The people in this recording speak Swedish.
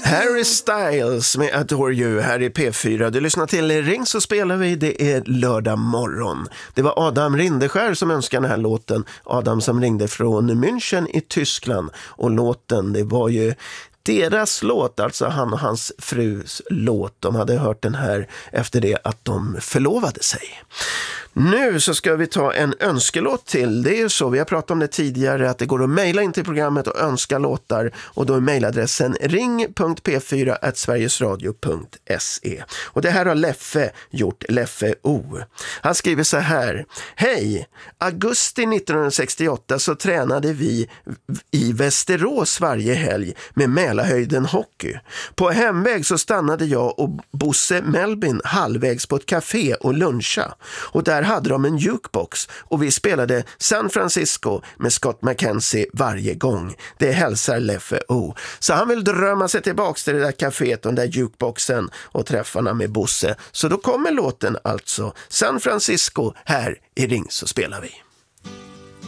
Harry Styles med Adore You här i P4. Du lyssnar till Ring så spelar vi, det är lördag morgon. Det var Adam Rindeskär som önskade den här låten. Adam som ringde från München i Tyskland. Och låten, det var ju deras låt, alltså han och hans frus låt. De hade hört den här efter det att de förlovade sig. Nu så ska vi ta en önskelåt till. Det är ju så, vi har pratat om det tidigare, att det går att mejla in till programmet och önska låtar. Och då är mejladressen ring.p4@sverigesradio.se. Och det här har Leffe gjort, Leffe O. Han skriver så här: Hej, augusti 1968 så tränade vi i Västerås varje helg med Mälarhöjden hockey. På hemväg så stannade jag och Bosse Melvin halvvägs på ett café och luncha. Och där hade de en jukebox och vi spelade San Francisco med Scott McKenzie varje gång. Det hälsar Leffe O. Så han vill drömma sig tillbaks till det där caféet och den där jukeboxen och träffarna med Bosse. Så då kommer låten alltså San Francisco här i Ring så spelar vi.